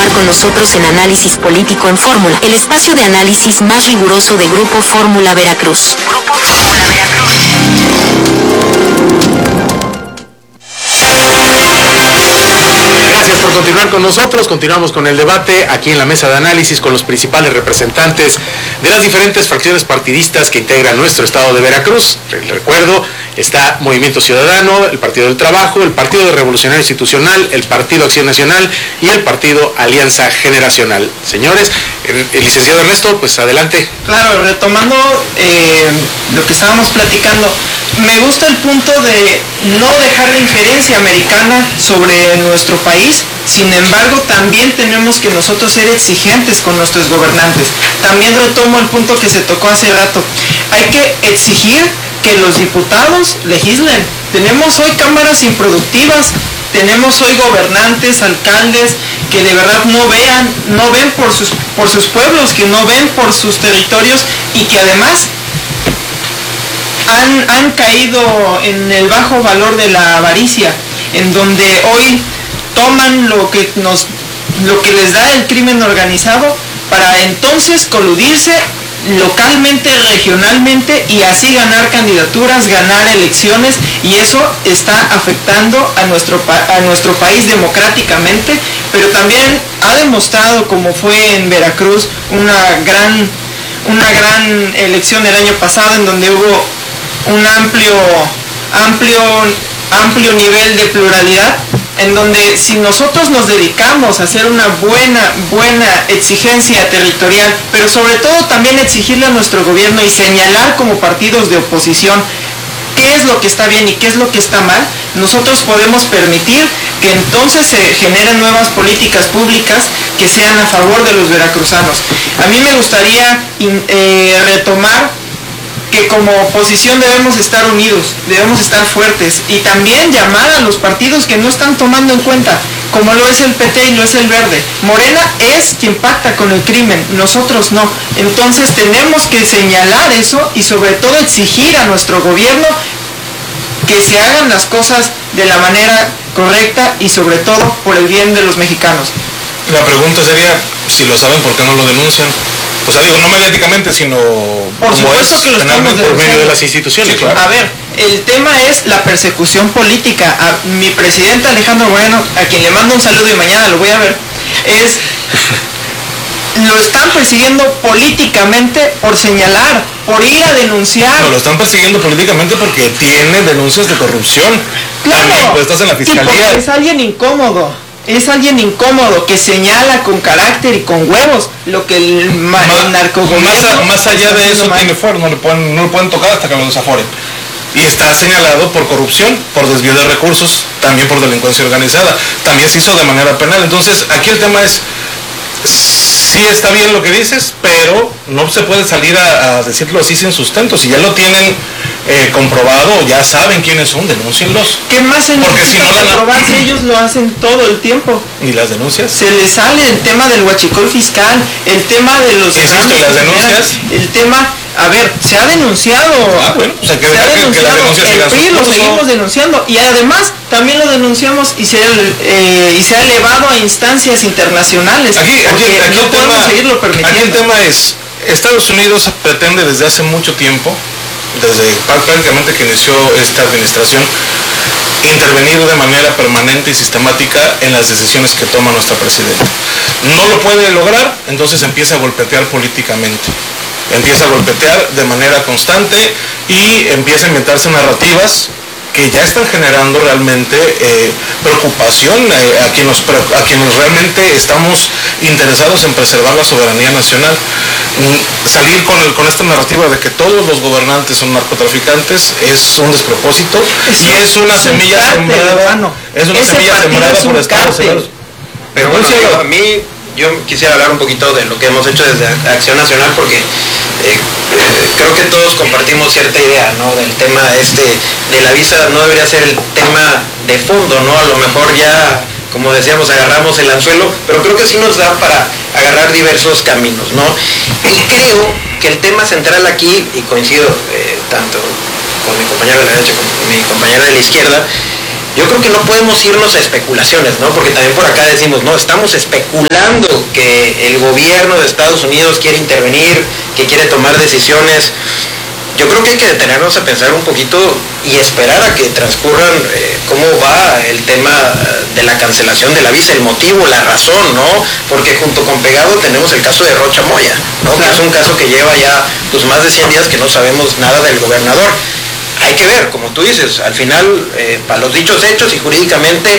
continuar con nosotros en Análisis Político en Fórmula, el espacio de análisis más riguroso de Grupo Fórmula Veracruz. Grupo Fórmula Veracruz. Gracias por continuar con nosotros. Continuamos con el debate aquí en la mesa de análisis con los principales representantes de las diferentes fracciones partidistas que integran nuestro estado de Veracruz. Les recuerdo, está Movimiento Ciudadano, el Partido del Trabajo, el Partido Revolucionario Institucional, el Partido Acción Nacional y el Partido Alianza Generacional. Señores, el licenciado Ernesto, pues adelante. Claro, retomando lo que estábamos platicando, me gusta el punto de no dejar la injerencia americana sobre nuestro país. Sin embargo, también tenemos que nosotros ser exigentes con nuestros gobernantes. También retomo el punto que se tocó hace rato. Hay que exigir que los diputados legislen. Tenemos hoy cámaras improductivas, tenemos hoy gobernantes, alcaldes que de verdad no ven por sus pueblos, que no ven por sus territorios y que además han caído en el bajo valor de la avaricia, en donde hoy toman lo que les da el crimen organizado para entonces coludirse localmente, regionalmente y así ganar candidaturas, ganar elecciones, y eso está afectando a nuestro país democráticamente, pero también ha demostrado, como fue en Veracruz, una gran elección el año pasado en donde hubo un amplio nivel de pluralidad, en donde si nosotros nos dedicamos a hacer una buena exigencia territorial, pero sobre todo también exigirle a nuestro gobierno y señalar como partidos de oposición qué es lo que está bien y qué es lo que está mal, nosotros podemos permitir que entonces se generen nuevas políticas públicas que sean a favor de los veracruzanos. A mí me gustaría retomar que como oposición debemos estar unidos, debemos estar fuertes y también llamar a los partidos que no están tomando en cuenta, como lo es el PT y lo es el Verde. Morena es quien pacta con el crimen, nosotros no. Entonces tenemos que señalar eso y sobre todo exigir a nuestro gobierno que se hagan las cosas de la manera correcta y sobre todo por el bien de los mexicanos. La pregunta sería, si lo saben, ¿por qué no lo denuncian? O sea, digo, no mediáticamente, sino por supuesto que lo estamos por medio de las instituciones. Sí, claro. A ver, el tema es la persecución política. A mi presidente Alejandro Moreno, a quien le mando un saludo y mañana lo voy a ver, lo están persiguiendo políticamente por señalar, por ir a denunciar. No, lo están persiguiendo políticamente porque tiene denuncias de corrupción. Claro. También, pues estás en la fiscalía. Sí, porque es alguien incómodo. Es alguien incómodo que señala con carácter y con huevos lo que el narcogobierno... Más allá de eso, tiene fuero, no lo pueden tocar hasta que lo desaforen. Y está señalado por corrupción, por desvío de recursos, también por delincuencia organizada. También se hizo de manera penal. Entonces, aquí el tema es, sí está bien lo que dices, pero no se puede salir a decirlo así sin sustento. Si ya lo tienen comprobado, ya saben quiénes son, denúncienlos. ¿Qué más se Porque necesita si no comprobarse? Ellos lo hacen todo el tiempo. ¿Y las denuncias? Se les sale el tema del huachicol fiscal, el tema de los... Insisto, las denuncias. El tema... A ver, se ha denunciado. Bueno, o sea, se ha denunciado. El PRI lo seguimos denunciando y además también lo denunciamos y se ha elevado a instancias internacionales. Aquí no podemos seguirlo permitiendo. Aquí el tema es, Estados Unidos pretende desde hace mucho tiempo, desde prácticamente que inició esta administración, intervenir de manera permanente y sistemática en las decisiones que toma nuestra presidenta. No lo puede lograr, entonces empieza a golpetear políticamente. Empieza a golpetear de manera constante y empieza a inventarse narrativas que ya están generando realmente preocupación a quienes realmente estamos interesados en preservar la soberanía nacional. Salir con esta narrativa de que todos los gobernantes son narcotraficantes es un despropósito y es una semilla sembrada. Es una semilla sembrada por Estados Unidos. Pero bueno, a mí yo quisiera hablar un poquito de lo que hemos hecho desde Acción Nacional, porque creo que todos compartimos cierta idea, ¿no? Del tema de la visa no debería ser el tema de fondo, ¿no? A lo mejor ya, como decíamos, agarramos el anzuelo, pero creo que sí nos da para agarrar diversos caminos, ¿no? Y creo que el tema central aquí, y coincido tanto con mi compañero de la derecha como con mi compañera de la izquierda, yo creo que no podemos irnos a especulaciones, ¿no? Porque también por acá decimos, no, estamos especulando que el gobierno de Estados Unidos quiere intervenir, que quiere tomar decisiones. Yo creo que hay que detenernos a pensar un poquito y esperar a que transcurran cómo va el tema de la cancelación de la visa, el motivo, la razón, ¿no? Porque junto con pegado tenemos el caso de Rocha Moya, ¿no? Claro. Que es un caso que lleva ya pues más de 100 días que no sabemos nada del gobernador. Hay que ver, como tú dices, al final, para los dichos hechos y jurídicamente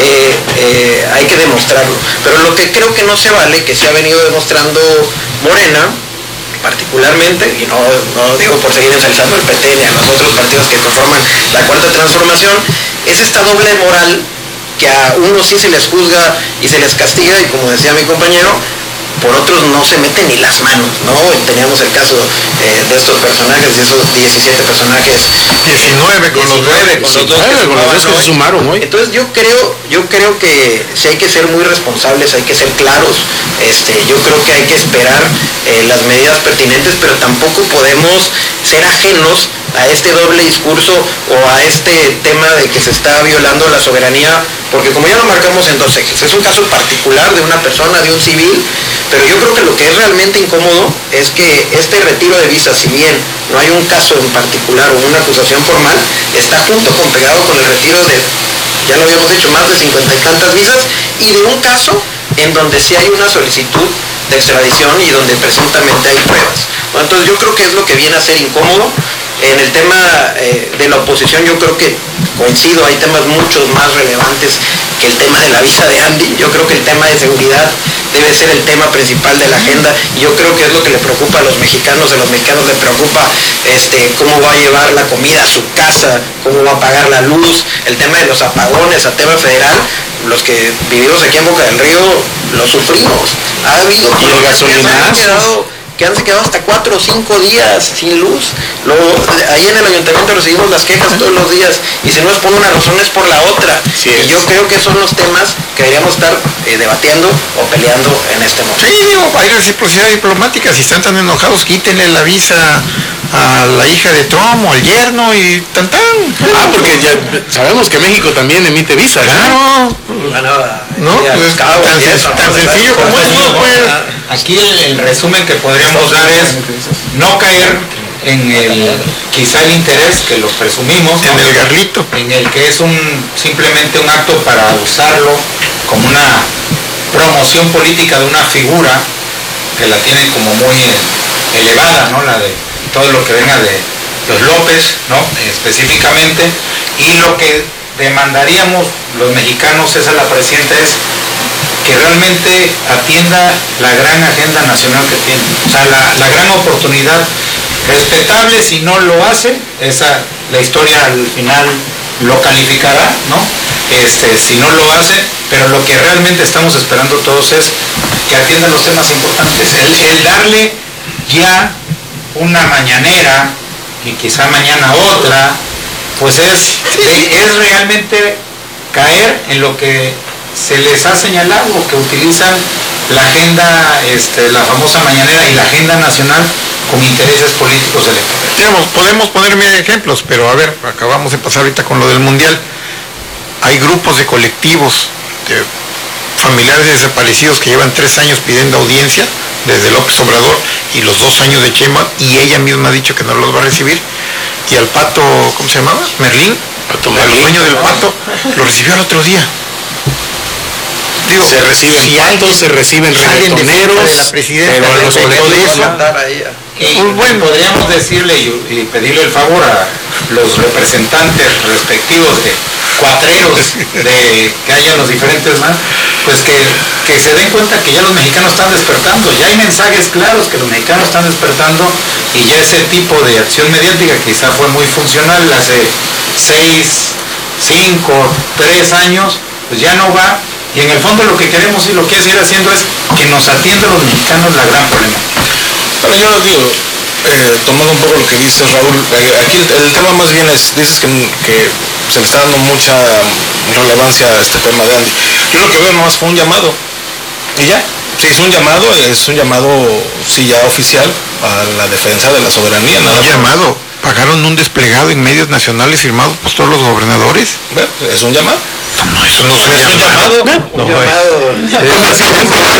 hay que demostrarlo. Pero lo que creo que no se vale, que se ha venido demostrando Morena, particularmente, y no digo por seguir ensalzando el PT ni a los otros partidos que conforman la Cuarta Transformación, es esta doble moral que a unos sí se les juzga y se les castiga, y como decía mi compañero, por otros no se meten ni las manos, ¿no? Teníamos el caso de estos personajes, de esos 17 personajes. 19 con los dos que se sumaron hoy. Entonces yo creo que sí hay que ser muy responsables, hay que ser claros. Yo creo que hay que esperar las medidas pertinentes, pero tampoco podemos ser ajenos a este doble discurso o a este tema de que se está violando la soberanía, porque como ya lo marcamos en dos ejes, es un caso particular de una persona, de un civil, pero yo creo que lo que es realmente incómodo es que este retiro de visas, si bien no hay un caso en particular o una acusación formal, está junto con pegado con el retiro de, ya lo habíamos dicho, más de 50 y tantas visas, y de un caso en donde sí hay una solicitud de extradición y donde presuntamente hay pruebas. Bueno, entonces yo creo que es lo que viene a ser incómodo. En el tema de la oposición yo creo que coincido, hay temas mucho más relevantes que el tema de la visa de Andy. Yo creo que el tema de seguridad debe ser el tema principal de la agenda, y yo creo que es lo que le preocupa a los mexicanos les preocupa cómo va a llevar la comida a su casa, cómo va a pagar la luz, el tema de los apagones a tema federal. Los que vivimos aquí en Boca del Río lo sufrimos. Ha habido que han quedado hasta 4 o 5 días sin luz. Ahí en el ayuntamiento recibimos las quejas todos los días, y si no es por una razón es por la otra. Sí, y yo creo que son los temas que deberíamos estar debatiendo o peleando en este momento. Sí, digo, hay reciprocidad diplomática. Si están tan enojados, quítenle la visa a la hija de Trump o al yerno y tan. Porque ya sabemos que México también emite visas. Claro. No, pues tan sencillo como eso, pues. Aquí el resumen que podríamos dar es no caer en quizá el interés que lo presumimos, en el garlito, en el que es simplemente un acto para usarlo como una promoción política de una figura que la tienen como muy elevada, ¿no? La de todo lo que venga de los López, ¿no? Específicamente, y lo que demandaríamos los mexicanos es a la presidenta es que realmente atienda la gran agenda nacional que tiene, o sea, la gran oportunidad. Respetable si no lo hace, la historia al final lo calificará, ¿no? Si no lo hace, pero lo que realmente estamos esperando todos es que atienda los temas importantes. El darle ya una mañanera y quizá mañana otra, pues es realmente caer en lo que se les ha señalado, que utilizan la agenda, la famosa mañanera y la agenda nacional con intereses políticos electorales. Digamos, podemos ponerme ejemplos, pero a ver, acabamos de pasar ahorita con lo del Mundial. Hay grupos de colectivos de familiares de desaparecidos que llevan 3 años pidiendo audiencia desde López Obrador y los 2 años de Sheinbaum, y ella misma ha dicho que no los va a recibir. Y al Pato, ¿cómo se llamaba? Merlín, el dueño del Pato, lo recibió el otro día. Digo, se reciben reggaetoneros, pero los colectivos. Bueno, podríamos decirle y pedirle el favor a los representantes respectivos de cuatreros que haya los diferentes más, pues que se den cuenta que ya los mexicanos están despertando, ya hay mensajes claros que los mexicanos están despertando, y ya ese tipo de acción mediática quizá fue muy funcional hace 6, 5, 3 años, pues ya no va, y en el fondo lo que queremos y lo que seguir haciendo es que nos atiendan los mexicanos la gran problema. Bueno, yo digo, tomando un poco lo que dices, Raúl, aquí el tema más bien es, dices que se le está dando mucha relevancia a este tema de Andy. Yo lo que veo nomás fue un llamado, y ya. Sí, es un llamado, sí, ya oficial a la defensa de la soberanía. Un llamado. pagaron un desplegado en medios nacionales firmado por todos los gobernadores. Bueno, es un llamado. No, eso no Es un llamado.